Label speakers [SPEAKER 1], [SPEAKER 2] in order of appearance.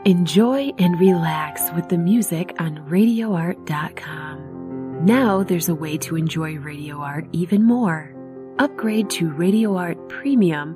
[SPEAKER 1] Enjoy and relax with the music on RadioArt.com. Now there's a way to enjoy Radio Art even more. Upgrade to Radio Art Premium